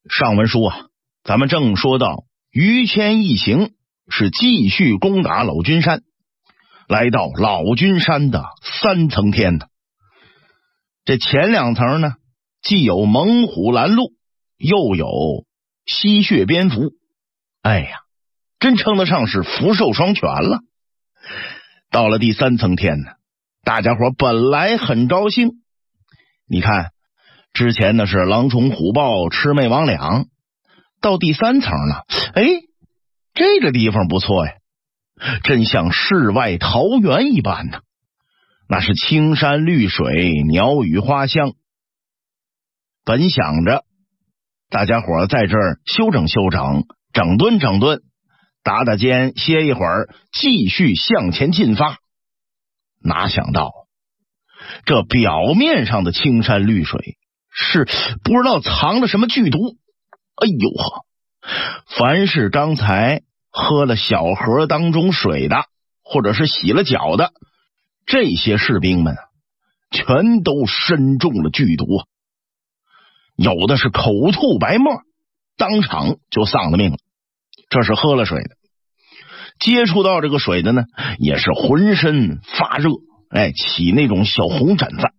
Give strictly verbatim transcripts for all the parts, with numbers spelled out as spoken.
上文书啊，咱们正说到于谦一行是继续攻打老君山，来到老君山的三层天呢。这前两层呢，既有猛虎拦路，又有吸血蝙蝠，哎呀，真称得上是福寿双全了。到了第三层天呢，大家伙本来很高兴，你看之前呢是狼虫虎豹魑魅魍魉，到第三层了，哎，这个地方不错呀，真像世外桃源一般呢。那是青山绿水，鸟语花香。本想着大家伙在这儿休整休整，整顿整顿，打打肩，歇一会儿，继续向前进发。哪想到这表面上的青山绿水是不知道藏了什么剧毒。哎呦呵，凡是刚才喝了小河当中水的，或者是洗了脚的，这些士兵们全都身中了剧毒，有的是口吐白沫，当场就丧了命了。这是喝了水的，接触到这个水的呢，也是浑身发热，哎，起那种小红疹子。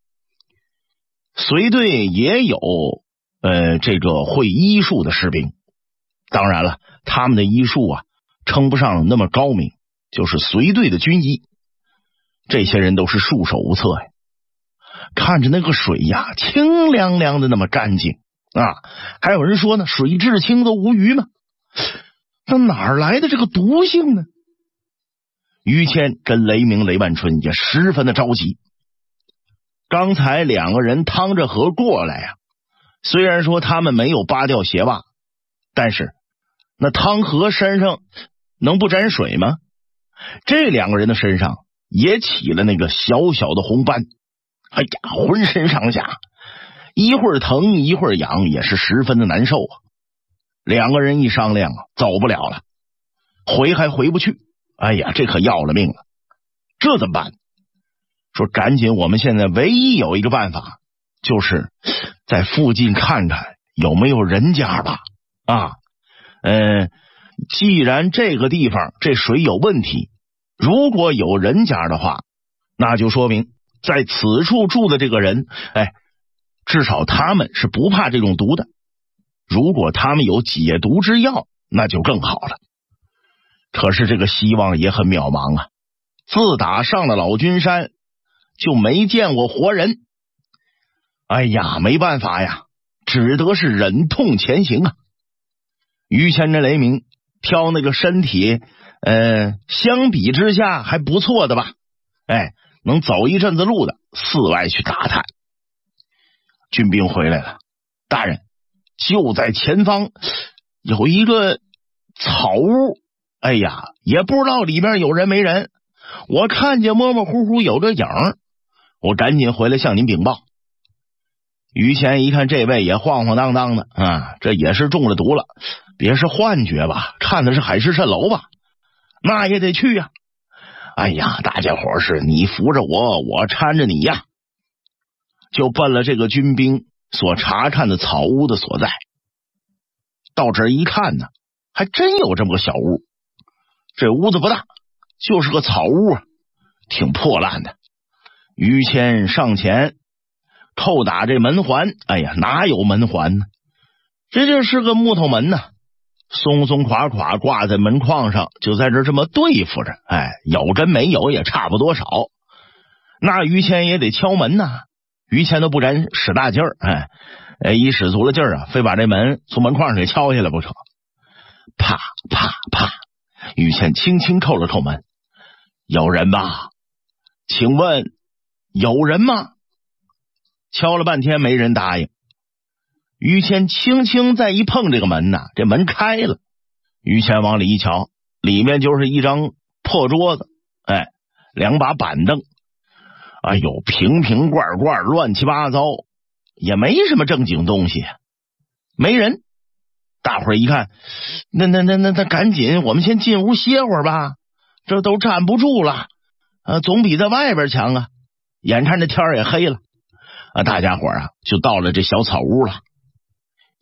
随队也有呃这个会医术的士兵，当然了，他们的医术啊称不上那么高明，就是随队的军医。这些人都是束手无策呀，看着那个水呀清凉凉的那么干净啊，还有人说呢，水至清则无鱼嘛，那哪来的这个毒性呢？于谦跟雷鸣、雷万春也十分的着急。刚才两个人趟着河过来呀，虽然说他们没有扒掉鞋袜，但是那趟河身上能不沾水吗？这两个人的身上也起了那个小小的红斑，哎呀，浑身上下一会儿疼一会儿痒，也是十分的难受啊。两个人一商量啊，走不了了，回还回不去，哎呀，这可要了命了。这怎么办？说赶紧，我们现在唯一有一个办法，就是在附近看看有没有人家吧。啊，嗯，既然这个地方这水有问题，如果有人家的话，那就说明在此处住的这个人，哎，至少他们是不怕这种毒的。如果他们有解毒之药，那就更好了。可是这个希望也很渺茫啊！自打上了老君山，就没见过活人。哎呀，没办法呀，只得是忍痛前行啊！于谦跟雷鸣挑那个身体呃，相比之下还不错的吧，哎，能走一阵子路的，四外去打探。军兵回来了，大人，就在前方有一个草屋，哎呀，也不知道里边有人没人，我看见模模糊糊有个影儿，我赶紧回来向您禀报。于谦一看这位也晃晃荡荡的啊，这也是中了毒了，别是幻觉吧，看的是海市蜃楼吧，那也得去呀、啊。哎呀，大家伙是你扶着我，我搀着你呀，就奔了这个军兵所查看的草屋的所在。到这儿一看呢，还真有这么个小屋。这屋子不大，就是个草屋啊，挺破烂的。于谦上前扣打这门环，哎呀，哪有门环呢？这就是个木头门呢，松松垮垮挂在门框上，就在这这么对付着。哎，有跟没有也差不多少。那于谦也得敲门呐，于谦都不敢使大劲儿，哎，哎，一使足了劲儿啊，非把这门从门框上给敲下来不成。啪啪啪，于谦轻轻扣了扣门，有人吧？请问有人吗？敲了半天没人答应。于谦轻轻再一碰这个门呐，这门开了。于谦往里一瞧，里面就是一张破桌子，哎，两把板凳，哎呦，瓶瓶罐罐乱七八糟，也没什么正经东西，没人。大伙儿一看，那那那那那赶紧，我们先进屋歇会儿吧，这都站不住了，啊，总比在外边强啊。眼看这天也黑了，啊，大家伙儿啊就到了这小草屋了。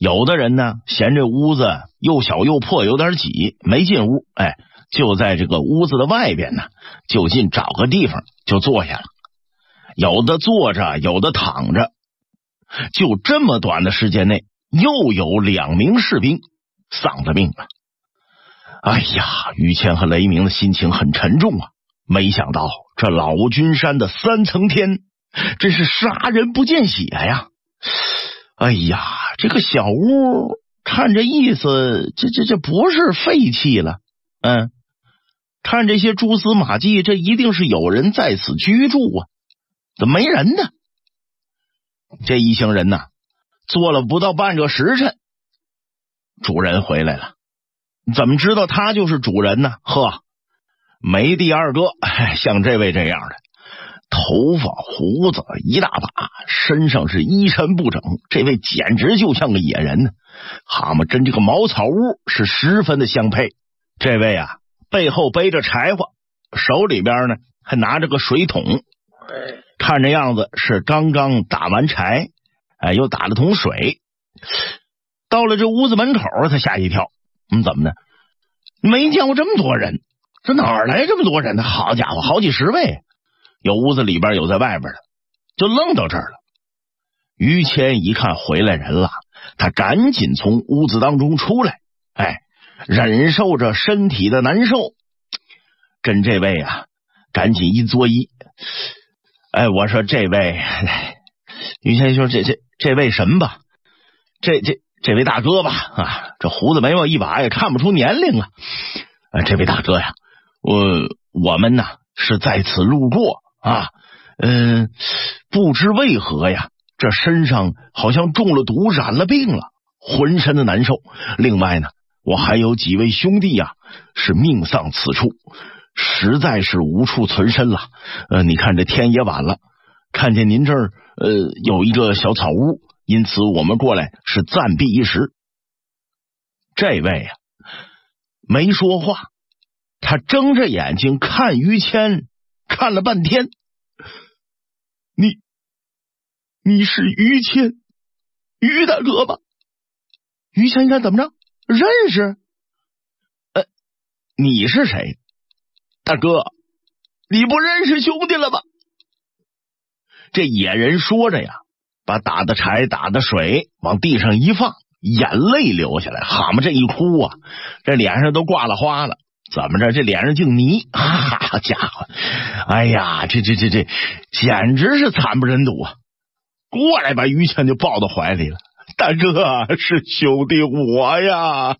有的人呢嫌这屋子又小又破，有点挤，没进屋，哎，就在这个屋子的外边呢，就近找个地方就坐下了。有的坐着，有的躺着，就这么短的时间内，又有两名士兵丧了命了。哎呀，于谦和雷鸣的心情很沉重啊！没想到这老君山的三层天，真是杀人不见血呀！哎呀，这个小屋看这意思，这这这不是废弃了，嗯，看这些蛛丝马迹，这一定是有人在此居住啊！怎么没人呢？这一行人呢，坐了不到半个时辰，主人回来了。怎么知道他就是主人呢？呵，没第二个像这位这样的，头发胡子一大把，身上是衣衫不整，这位简直就像个野人呢。蛤蟆跟这个茅草屋是十分的相配。这位啊，背后背着柴火，手里边呢还拿着个水桶，看这样子是刚刚打完柴，哎，又打了桶水。到了这屋子门口，他吓一跳，嗯，怎么呢？没见过这么多人，这哪儿来这么多人呢？好家伙，好几十位，有屋子里边，有在外边的，就愣到这儿了。于谦一看回来人了，他赶紧从屋子当中出来，哎，忍受着身体的难受，跟这位啊赶紧一作揖。哎，我说这位，于谦说这这这位什么吧，这这这位大哥吧，啊，这胡子眉毛一把也看不出年龄啊。啊，这位大哥呀，我我们呢是在此路过啊，嗯、呃，不知为何呀，这身上好像中了毒，染了病了，浑身的难受。另外呢，我还有几位兄弟呀，是命丧此处，实在是无处存身了。呃，你看这天也晚了，看见您这儿呃有一个小草屋，因此我们过来是暂避一时。这位呀没说话，他睁着眼睛看于谦，看了半天。你你是于谦，于大哥吧？于谦一看怎么着，认识？呃，你是谁？大哥，你不认识兄弟了吧？这野人说着呀，把打的柴打的水往地上一放，眼泪流下来。蛤蟆这一哭啊，这脸上都挂了花了。怎么着？这脸上净泥，好家伙！哎呀，这这这这简直是惨不忍睹啊！过来把于谦就抱到怀里了。大哥，是兄弟我呀，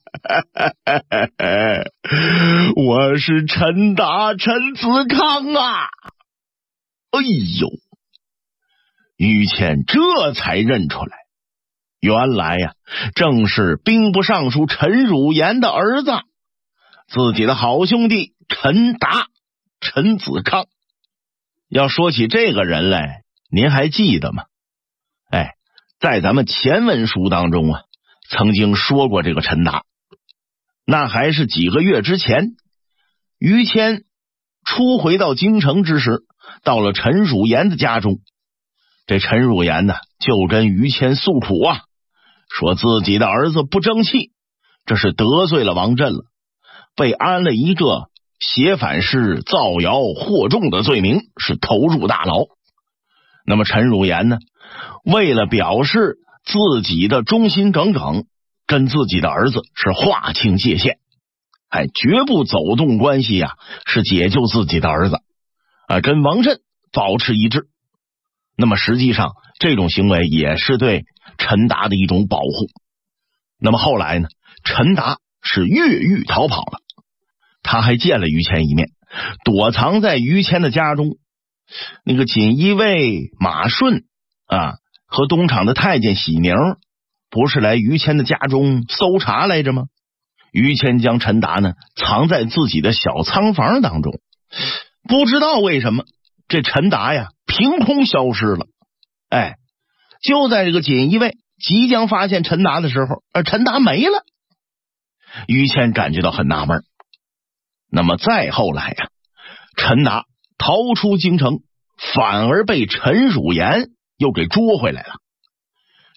我是陈达陈子康啊！哎呦，于谦这才认出来，原来呀，正是兵部尚书陈汝言的儿子，自己的好兄弟陈达陈子康。要说起这个人来，您还记得吗？哎，在咱们前文书当中啊，曾经说过这个陈达。那还是几个月之前，于谦初回到京城之时，到了陈汝言的家中。这陈汝言呢，就跟于谦诉苦啊，说自己的儿子不争气，这是得罪了王振了，被安了一个挟反式造谣惑众的罪名，是投入大牢。那么陈汝言呢，为了表示自己的忠心耿耿，跟自己的儿子是划清界限，哎，绝不走动关系呀、啊，是解救自己的儿子啊，跟王振保持一致。那么实际上这种行为也是对陈达的一种保护。那么后来呢，陈达是越狱逃跑了，他还见了于谦一面，躲藏在于谦的家中。那个锦衣卫马顺啊，和东厂的太监喜宁不是来于谦的家中搜查来着吗？于谦将陈达呢藏在自己的小仓房当中，不知道为什么这陈达呀凭空消失了。哎，就在这个锦衣卫即将发现陈达的时候，而陈达没了。于谦感觉到很纳闷。那么再后来呀、啊，陈达逃出京城，反而被陈汝言又给捉回来了。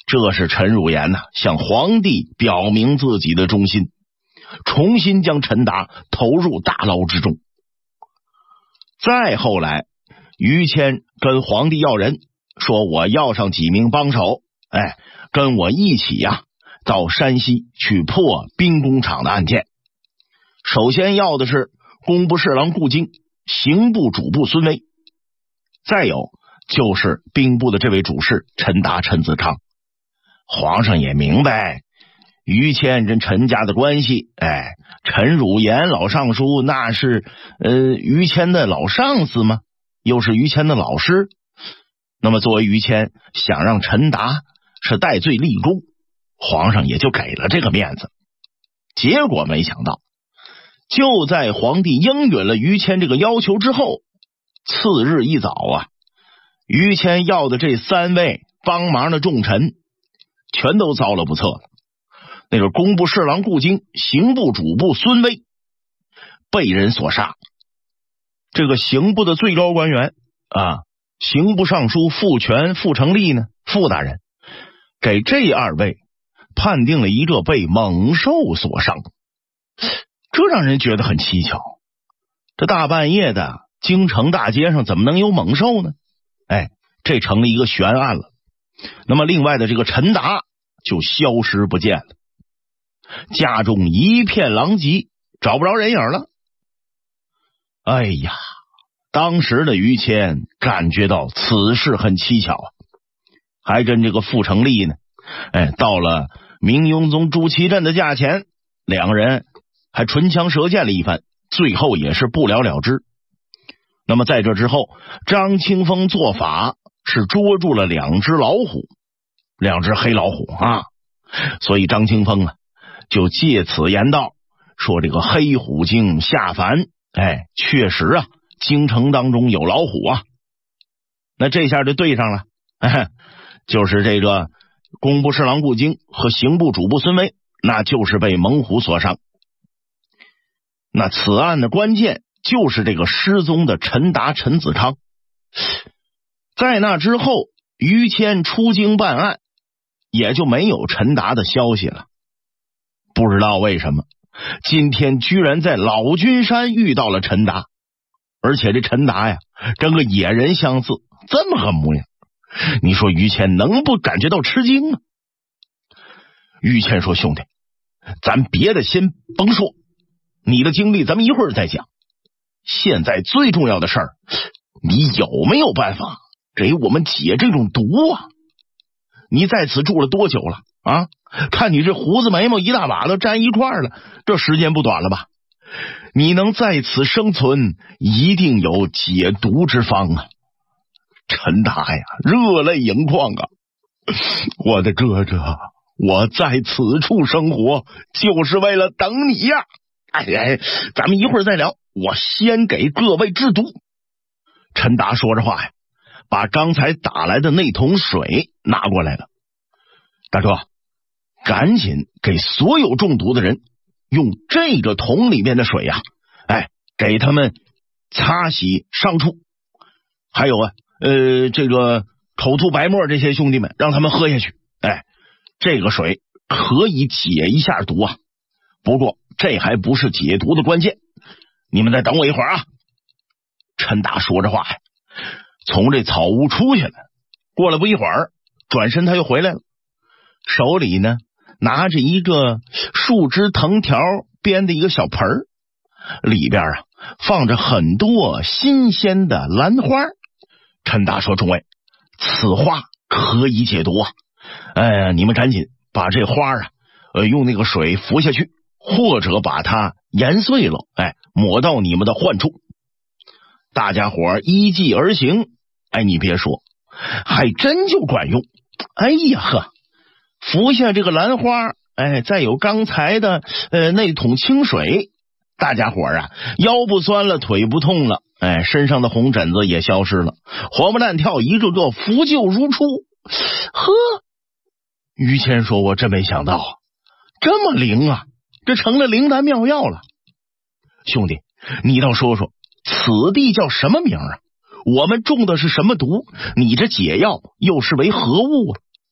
这是陈汝言呐、啊、向皇帝表明自己的忠心，重新将陈达投入大牢之中。再后来，于谦跟皇帝要人，说我要上几名帮手，哎，跟我一起呀、啊，到山西去破兵工厂的案件。首先要的是工部侍郎顾京、刑部主簿孙威，再有就是兵部的这位主事陈达、陈子昌。皇上也明白于谦跟陈家的关系，哎，陈汝言老尚书那是呃于谦的老上司吗？又是于谦的老师。那么作为于谦想让陈达是戴罪立功，皇上也就给了这个面子。结果没想到，就在皇帝应允了于谦这个要求之后，次日一早啊，于谦要的这三位帮忙的重臣全都遭了不测了。那个工部侍郎顾京、刑部主簿孙威被人所杀。这个刑部的最高官员啊，刑部尚书傅全、傅成立呢，傅大人给这二位判定了一个被猛兽所伤。这让人觉得很蹊跷，这大半夜的京城大街上怎么能有猛兽呢？哎，这成了一个悬案了。那么另外的这个陈达就消失不见了，家中一片狼藉，找不着人影了。哎呀，当时的于谦感觉到此事很蹊跷啊，还跟这个傅成立呢，哎，到了明雍宗朱祁镇的驾前，两个人还唇枪舌剑了一番，最后也是不了了之。那么在这之后，张清风做法是捉住了两只老虎，两只黑老虎啊，所以张清风啊就借此言道，说这个黑虎精下凡，哎，确实啊，京城当中有老虎啊。那这下就对上了，哎，就是这个工部侍郎顾京和刑部主簿孙威，那就是被猛虎所伤。那此案的关键就是这个失踪的陈达、陈子昌。在那之后，于谦出京办案，也就没有陈达的消息了。不知道为什么，今天居然在老君山遇到了陈达，而且这陈达呀，跟个野人相似，这么个模样，你说于谦能不感觉到吃惊吗？于谦说：“兄弟，咱别的先甭说，你的经历咱们一会儿再讲。现在最重要的事儿，你有没有办法给我们解这种毒啊？你在此住了多久了啊？看你这胡子眉毛一大把都粘一块了，这时间不短了吧？你能在此生存，一定有解毒之方啊！”陈达呀，热泪盈眶啊！我的哥哥，我在此处生活，就是为了等你呀！哎哎，咱们一会儿再聊，我先给各位制毒。陈达说着话呀，把刚才打来的那桶水拿过来了。大哥，赶紧给所有中毒的人用这个桶里面的水呀、啊，哎，给他们擦洗伤处。还有啊，呃，这个口吐白沫这些兄弟们，让他们喝下去。哎，这个水可以解一下毒啊。不过这还不是解毒的关键，你们再等我一会儿啊。陈达说着话呀，从这草屋出去了。过了不一会儿，转身他又回来了，手里呢拿着一个树枝藤条编的一个小盆儿，里边啊放着很多新鲜的兰花。陈达说：“众位，此花可以解毒啊！哎，你们赶紧把这花啊，呃，用那个水服下去，或者把它研碎了，哎，抹到你们的患处。”大家伙依计而行。哎，你别说，还真就管用。哎呀呵，服下这个兰花，哎，再有刚才的呃那桶清水，大家伙啊，腰不酸了，腿不痛了，哎，身上的红疹子也消失了，活蹦乱跳，一个个扶柩如初。呵，于谦说：“我真没想到啊，这么灵啊，这成了灵丹妙药了。兄弟，你倒说说，此地叫什么名啊？我们中的是什么毒？你这解药又是为何物啊？”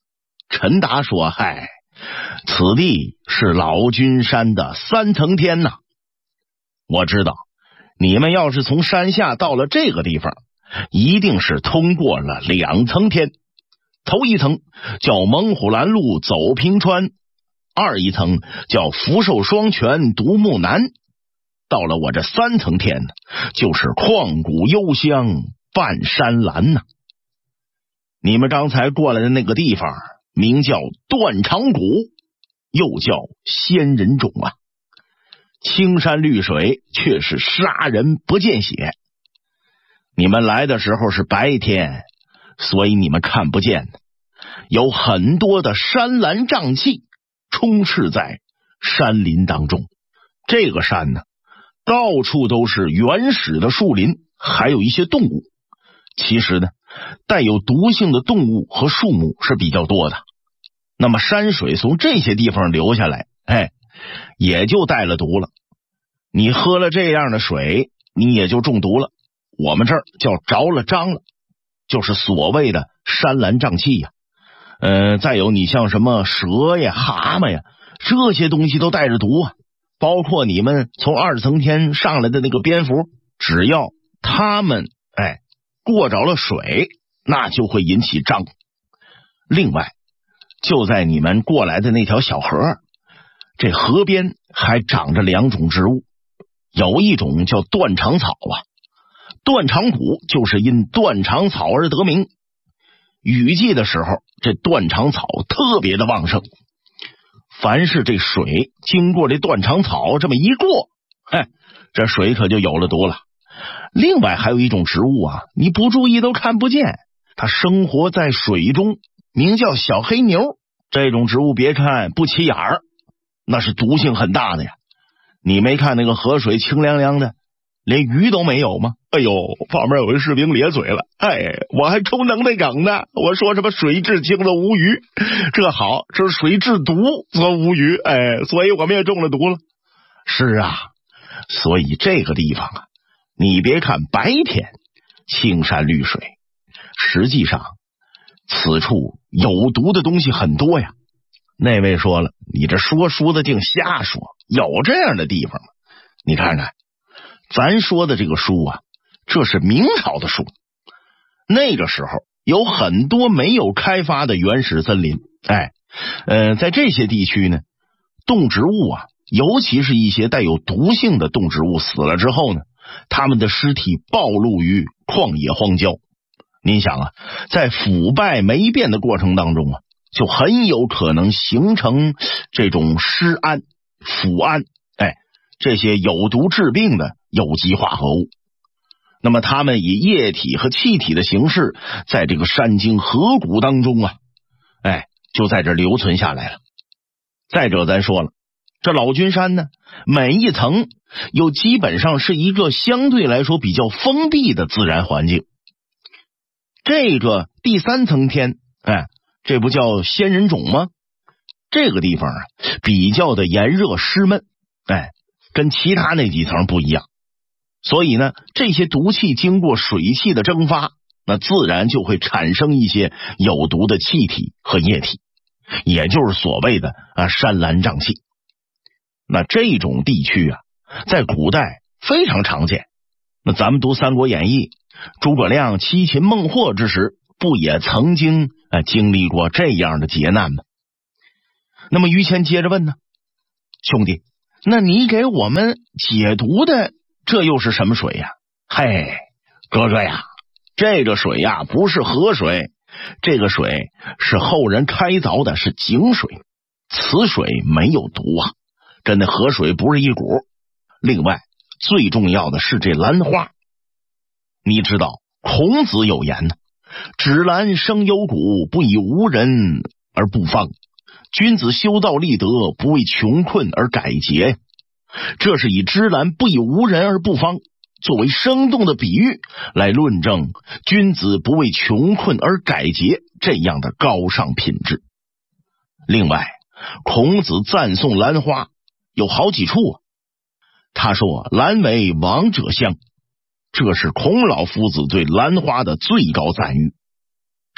陈达说：“嗨，此地是老君山的三层天呐。我知道，你们要是从山下到了这个地方，一定是通过了两层天。头一层叫猛虎拦路走平川，二一层叫福寿双全独木南。到了我这三层天呢，就是旷古幽香半山蓝呐。你们刚才过来的那个地方名叫断肠谷，又叫仙人冢啊。青山绿水，却是杀人不见血。你们来的时候是白天，所以你们看不见的，有很多的山岚瘴气充斥在山林当中。这个山呢，到处都是原始的树林，还有一些动物。其实呢，带有毒性的动物和树木是比较多的。那么山水从这些地方流下来，哎，也就带了毒了。你喝了这样的水，你也就中毒了。我们这儿叫着了瘴了，就是所谓的山岚瘴气呀。呃，再有你像什么蛇呀、蛤蟆呀，这些东西都带着毒啊。包括你们从二层天上来的那个蝙蝠，只要他们哎过着了水，那就会引起瘴。另外，就在你们过来的那条小河，这河边还长着两种植物，有一种叫断肠草啊，断肠谷就是因断肠草而得名。雨季的时候，这断肠草特别的旺盛，凡是这水经过这断肠草这么一过，嘿，这水可就有了毒了。另外还有一种植物啊，你不注意都看不见，它生活在水中，名叫小黑牛。这种植物别看不起眼儿，那是毒性很大的呀。你没看那个河水清凉凉的，连鱼都没有吗？哎呦，旁边有一士兵咧嘴了，哎，我还充能耐梗呢，我说什么水至清则无鱼，这好，这是水至毒则无鱼，哎，所以我们也中了毒了。是啊，所以这个地方啊，你别看白天青山绿水，实际上此处有毒的东西很多呀。那位说了，你这说书的净瞎说，有这样的地方吗？你看看咱说的这个书啊，这是明朝的书，那个时候有很多没有开发的原始森林，哎，呃，在这些地区呢，动植物啊，尤其是一些带有毒性的动植物死了之后呢，它们的尸体暴露于旷野荒郊。您想啊，在腐败霉变的过程当中啊，就很有可能形成这种尸胺、腐胺，哎，这些有毒致病的有机化合物。那么它们以液体和气体的形式，在这个山经河谷当中啊，哎，就在这留存下来了。再者咱说了，这老君山呢，每一层又基本上是一个相对来说比较封闭的自然环境。这个第三层天，哎，这不叫仙人冢吗？这个地方啊，比较的炎热湿闷，哎，跟其他那几层不一样。所以呢，这些毒气经过水汽的蒸发，那自然就会产生一些有毒的气体和液体，也就是所谓的啊山岚瘴气。那这种地区啊，在古代非常常见。那咱们读《三国演义》，诸葛亮七擒孟获之时，不也曾经啊经历过这样的劫难吗？那么于谦接着问呢，兄弟，那你给我们解毒的这又是什么水呀？嘿，哥哥呀，这个水呀不是河水，这个水是后人开凿的，是井水，此水没有毒啊，跟那河水不是一股。另外最重要的是这兰花，你知道孔子有言呢，芷兰生幽谷，不以无人而不芳，君子修道立德，不为穷困而改节。这是以芝兰不以无人而不芳作为生动的比喻，来论证君子不为穷困而改节这样的高尚品质。另外，孔子赞颂兰花有好几处啊，他说兰为王者香，这是孔老夫子对兰花的最高赞誉。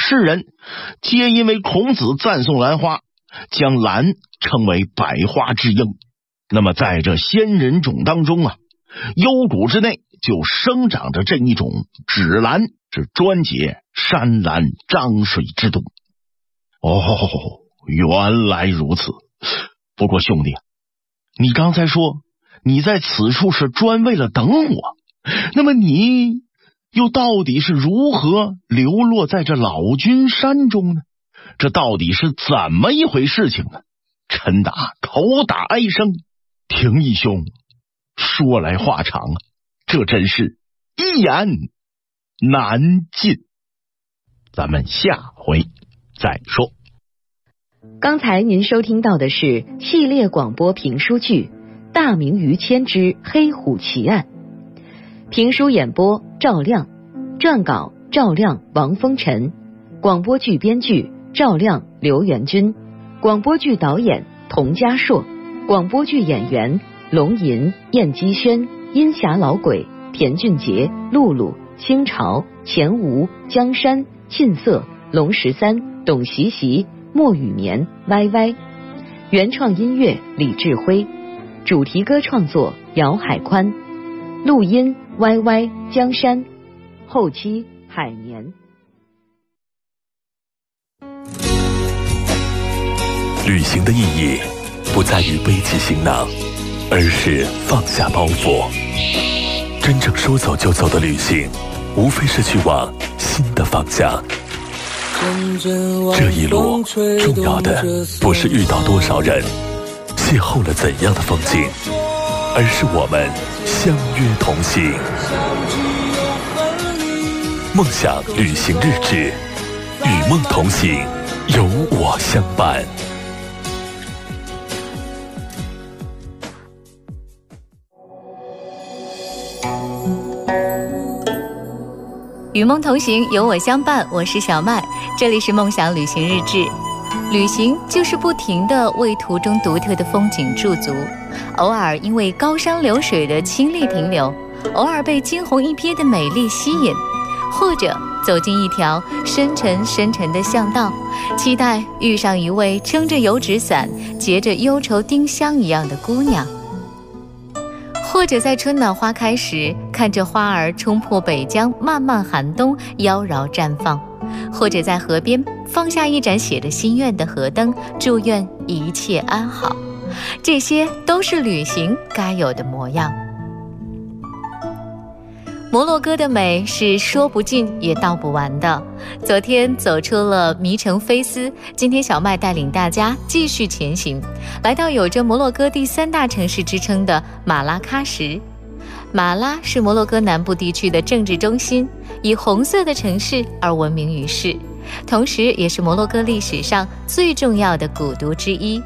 世人皆因为孔子赞颂兰花，将兰称为百花之英。那么在这仙人种当中啊，幽谷之内就生长着这一种芷兰，是专解山兰漳水之毒。哦，原来如此。不过兄弟，你刚才说你在此处是专为了等我，那么你又到底是如何流落在这老君山中呢？这到底是怎么一回事情呢？陈达口打哀声，廷义兄，说来话长啊，这真是一言难尽。咱们下回再说。 刚才您收听到的是系列广播评书剧《大明于谦之黑虎奇案》，评书演播赵亮，撰稿赵亮、王风尘，广播剧编剧赵亮、刘元军，广播剧导演童家硕，广播剧演员龙吟、燕姬轩、阴霞老鬼、田俊杰、露露、清朝、钱吴、江山、沁色、龙十三、董习习、莫雨眠、歪歪。原创音乐李志辉，主题歌创作姚海宽，录音歪歪、江山，后期海年。 旅行的意义不在于背起行囊，而是放下包袱。真正说走就走的旅行，无非是去往新的方向。这一路重要的不是遇到多少人，邂逅了怎样的风景，而是我们相约同行。梦想旅行日志，与梦同行，有我相伴。 与梦同行，有我相伴，我是小麦，这里是梦想旅行日志。旅行就是不停地为途中独特的风景驻足，偶尔因为高山流水的清丽停留，偶尔被惊鸿一瞥的美丽吸引，或者走进一条深沉深沉的巷道，期待遇上一位撑着油纸伞结着忧愁丁香一样的姑娘，或者在春暖花开时看着花儿冲破北疆漫漫寒冬妖娆绽放，或者在河边放下一盏写着心愿的河灯，祝愿一切安好。这些都是旅行该有的模样。摩洛哥的美是说不尽也道不完的。昨天走出了迷城菲斯，今天小麦带领大家继续前行，来到有着摩洛哥第三大城市之称的马拉喀什。马拉是摩洛哥南部地区的政治中心，以红色的城市而闻名于世，同时也是摩洛哥历史上最重要的古都之一。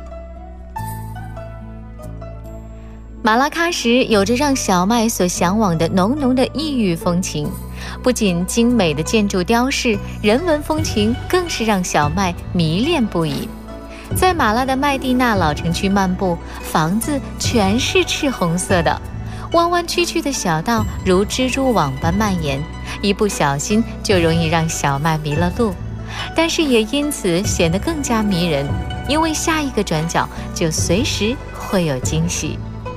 马拉喀什有着让小麦所向往的浓浓的异域风情，不仅精美的建筑雕饰，人文风情更是让小麦迷恋不已。在马拉的麦地那老城区漫步，房子全是赤红色的，弯弯曲曲的小道如蜘蛛网般蔓延，一不小心就容易让小麦迷了路，但是也因此显得更加迷人，因为下一个转角就随时会有惊喜。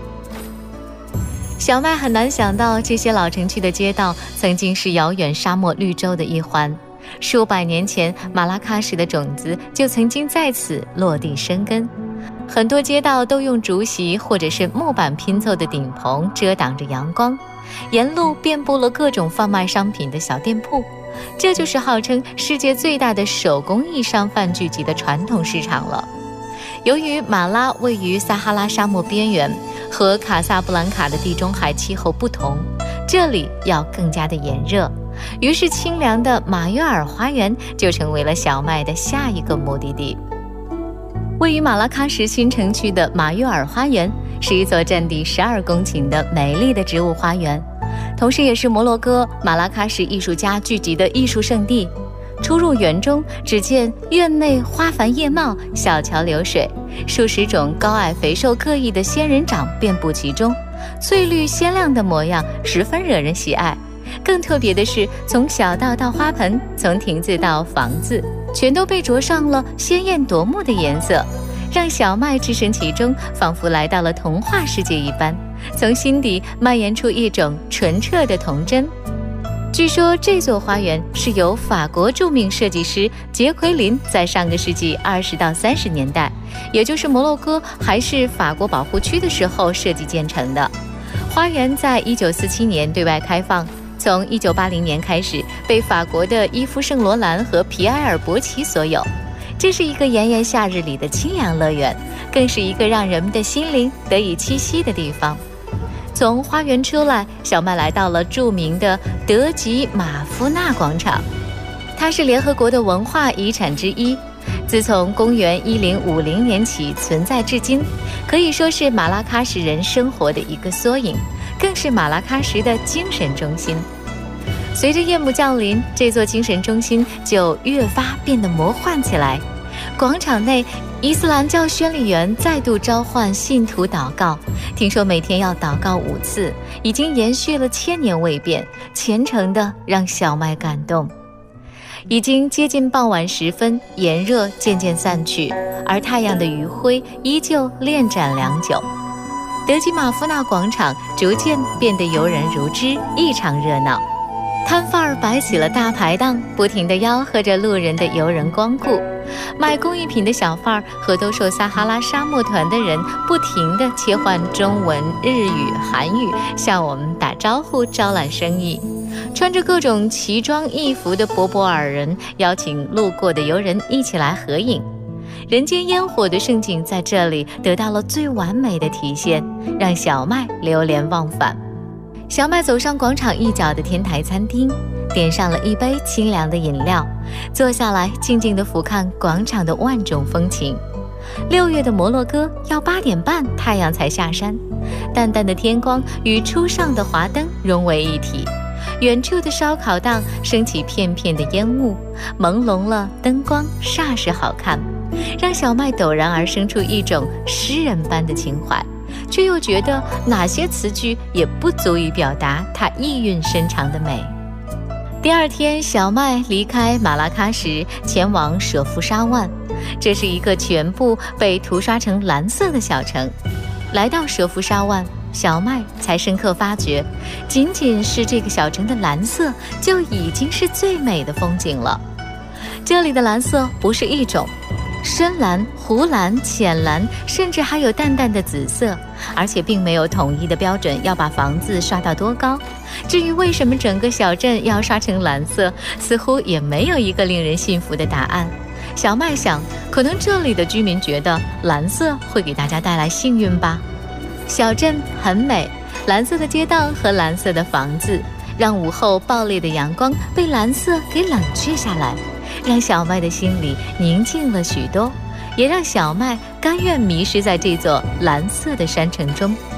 小麦很难想到，这些老城区的街道曾经是遥远沙漠绿洲的一环。数百年前，马拉喀什的种子就曾经在此落地生根。很多街道都用竹席或者是木板拼凑的顶棚遮挡着阳光，沿路遍布了各种贩卖商品的小店铺。这就是号称世界最大的手工艺商贩聚集的传统市场了。由于马拉位于撒哈拉沙漠边缘，和卡萨布兰卡的地中海气候不同，这里要更加的炎热，于是清凉的马约尔花园就成为了小麦的下一个目的地。位于马拉喀什新城区的马约尔花园是一座占地十二公顷的美丽的植物花园，同时也是摩洛哥马拉喀什艺术家聚集的艺术圣地。出入园中，只见院内花繁叶茂，小桥流水，数十种高矮肥瘦各异的仙人掌遍布其中，翠绿鲜亮的模样十分惹人喜爱。 更特别的是，从小道到花盆，从亭子到房子，全都被着上了鲜艳夺目的颜色，让小麦置身其中，仿佛来到了童话世界一般，从心底蔓延出一种纯澈的童真。据说这座花园是由法国著名设计师杰奎琳在上个世纪二十到三十年代，也就是摩洛哥还是法国保护区的时候设计建成的。花园在一九四七年对外开放，从一九八零年开始被法国的伊夫圣罗兰和皮埃尔伯奇所有。这是一个炎炎夏日里的清凉乐园，更是一个让人们的心灵得以栖息的地方。从花园出来，小麦来到了著名的德吉马夫纳广场，它是联合国的文化遗产之一，自从公元一零五零年起存在至今，可以说是马拉喀什人生活的一个缩影，更是马拉喀什的精神中心。随着夜幕降临，这座精神中心就越发变得魔幻起来。广场内，伊斯兰教宣礼员再度召唤信徒祷告，听说每天要祷告五次，已经延续了千年未变，虔诚的让小麦感动。已经接近傍晚时分，炎热渐渐散去，而太阳的余晖依旧恋盏良久。德吉马夫纳广场逐渐变得游人如织，异常热闹。摊贩儿摆起了大排档，不停地吆喝着路人的游人光顾。卖工艺品的小贩儿和兜售撒哈拉沙漠团的人不停地切换中文、日语、韩语，向我们打招呼，招揽生意。穿着各种奇装异服的博博尔人邀请路过的游人一起来合影。人间烟火的盛景在这里得到了最完美的体现，让小麦流连忘返。小麦走上广场一角的天台餐厅，点上了一杯清凉的饮料，坐下来静静地俯瞰广场的万种风情。六月的摩洛哥要八点半太阳才下山，淡淡的天光与初上的华灯融为一体，远处的烧烤档升起片片的烟雾，朦胧了灯光，煞是好看，让小麦陡然而生出一种诗人般的情怀，却又觉得哪些词句也不足以表达它意蕴深长的美。第二天，小麦离开马拉喀什，前往舍夫沙万，这是一个全部被涂刷成蓝色的小城。来到舍夫沙万，小麦才深刻发觉，仅仅是这个小城的蓝色就已经是最美的风景了。这里的蓝色不是一种，深蓝、湖蓝、浅蓝，甚至还有淡淡的紫色，而且并没有统一的标准要把房子刷到多高。至于为什么整个小镇要刷成蓝色，似乎也没有一个令人信服的答案。小麦想，可能这里的居民觉得蓝色会给大家带来幸运吧。小镇很美，蓝色的街道和蓝色的房子，让午后暴烈的阳光被蓝色给冷却下来，让小麦的心里宁静了许多，也让小麦甘愿迷失在这座蓝色的山城中。